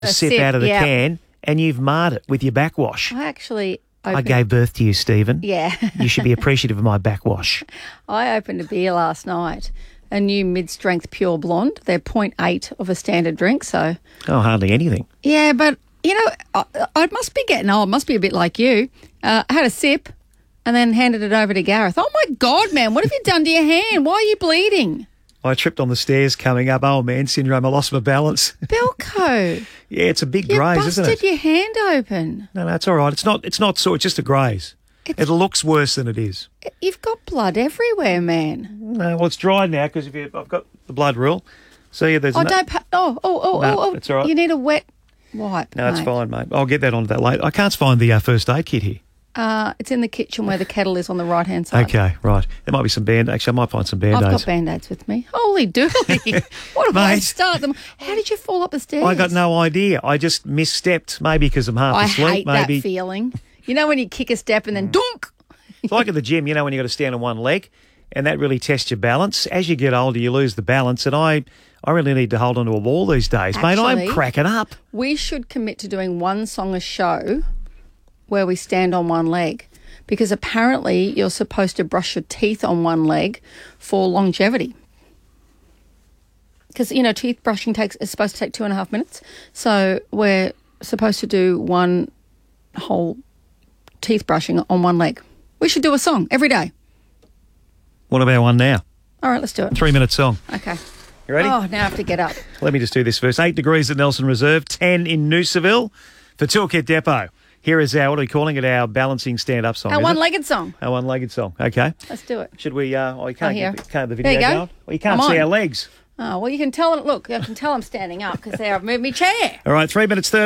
a sip out of the yeah. can, and you've marred it with your backwash. I actually I gave birth to you, Stephen. Yeah. You should be appreciative of my backwash. I opened a beer last night, a new mid-strength pure blonde. They're 0.8 of a standard drink, so... Oh, hardly anything. Yeah, but, you know, I must be getting old. Must be a bit like you. I had a sip and then handed it over to Gareth. Oh, my God, man, what have you done to your hand? Why are you bleeding? I tripped on the stairs coming up. Oh, man, syndrome. I lost my balance. Belco. Yeah, it's a big You graze, isn't it? busted your hand open. No, it's all right. It's not sore. It's just a graze. It looks worse than it is. You've got blood everywhere, man. No, well, it's dried now because I've got the blood rule. See, there's Oh, no... don't... No, it's all right. You need a wet wipe, No, it's mate. fine, mate. I'll get that onto that later. I can't find the first aid kit here. It's in the kitchen where the kettle is on the right-hand side. Okay, right. There might be some Actually, I might find some Band-Aids. I've got Band-Aids with me. Holy dooly. What if I Mate. start them? How did you fall up the stairs? I got no idea. I just misstepped, maybe because I'm half I asleep. hate Maybe that feeling. You know when you kick a step and then dunk? It's like at the gym, you know, when you've got to stand on one leg, and that really tests your balance. As you get older, you lose the balance, and I really need to hold onto a wall these days. Mate, I'm Actually, cracking up. We should commit to doing one song a show where we stand on one leg, because apparently you're supposed to brush your teeth on one leg for longevity. Because, you know, teeth brushing is supposed to take 2.5 minutes. So we're supposed to do one whole teeth brushing on one leg. We should do a song every day. What about one now? All right, let's do it. 3-minute song. Okay. You ready? Oh, now I have to get up. Let me just do this first. 8 degrees at Nelson Reserve, 10 in Noosaville for Toolkit Depot. Here is our, what are we calling it, our balancing stand-up song, Our is it? one-legged song. Our one-legged song. Okay. Let's do it. Should we, you can't here. can't the There video you go. going? Well, you can't I'm see on. our legs. Oh, well, you can tell them. Look, I can tell I'm standing up because I've moved my chair. All right, 3 minutes 30.